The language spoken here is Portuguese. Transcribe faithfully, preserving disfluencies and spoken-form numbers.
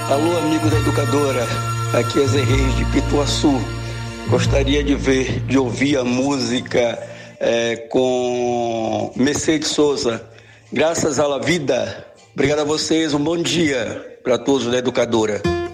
Alô, amigo da educadora, aqui é Zé Reis de Pituaçu. Gostaria de ver, de ouvir a música é, com Mercedes Souza, Graças à la Vida. Obrigado a vocês, um bom dia para todos da educadora.